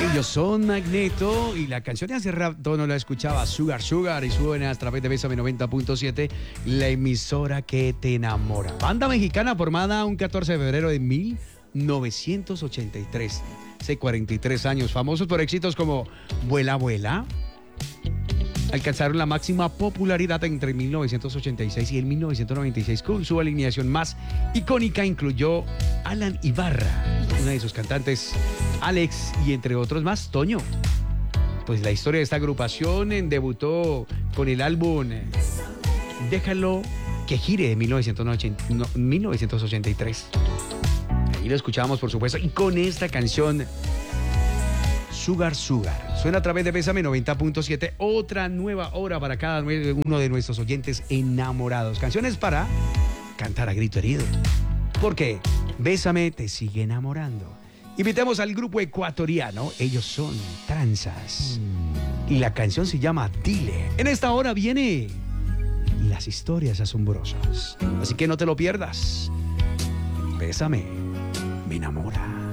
Ellos son Magneto y la canción de hace rato no la escuchaba, Sugar Sugar, y suben a través de Bésame 90.7, la emisora que te enamora. Banda mexicana formada un 14 de febrero de 1983. Hace 43 años, famosos por éxitos como Vuela, Vuela. Alcanzaron la máxima popularidad entre 1986 y el 1996 con su alineación más icónica incluyó Alan Ibarra, una de sus cantantes, Alex y entre otros más, Toño. Pues la historia de esta agrupación debutó con el álbum Déjalo que gire de 1983. Ahí lo escuchamos, por supuesto, y con esta canción Sugar Sugar. Suena a través de Bésame 90.7, otra nueva hora para cada uno de nuestros oyentes enamorados. Canciones para cantar a grito herido. Porque Bésame te sigue enamorando. Invitemos al grupo ecuatoriano, ellos son Tranzas. Y la canción se llama Dile. En esta hora viene las historias asombrosas. Así que no te lo pierdas. Bésame, me enamora.